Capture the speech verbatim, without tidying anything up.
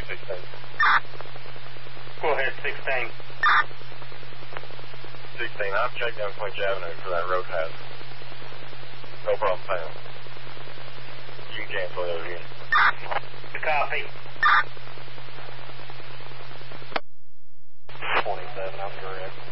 sixteen. Go ahead, sixteen. sixteen, I've checked down Quinch Avenue for that road hazard. No problem found. You can cancel it again. Copy. twenty-seven, I'm correct.